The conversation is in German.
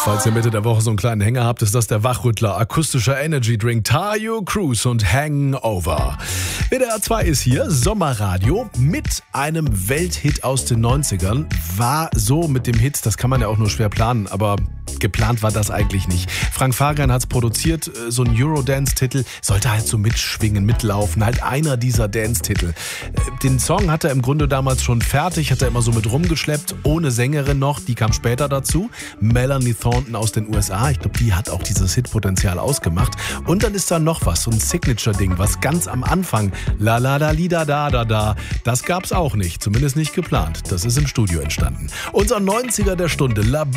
Falls ihr Mitte der Woche so einen kleinen Hänger habt, ist das der Wachrüttler, akustischer Energy Drink Tayo Cruz und Hangover. WDR 2 ist hier, Sommerradio mit einem Welthit aus den 90ern. War so mit dem Hit, das kann man ja auch nur schwer planen, aber geplant war das eigentlich nicht. Frank Farian hat es produziert, so ein Eurodance-Titel, sollte halt so mitschwingen, mitlaufen, halt einer dieser Dance-Titel. Den Song hat er im Grunde damals schon fertig, hat er immer so mit rumgeschleppt, ohne Sängerin noch, die kam später dazu. Melanie Thornton aus den USA, ich glaube, die hat auch dieses Hitpotenzial ausgemacht. Und dann ist da noch was, so ein Signature-Ding, was ganz am Anfang, la la da li da da da da, das gab's auch nicht, zumindest nicht geplant. Das ist im Studio entstanden. Unser 90er der Stunde, La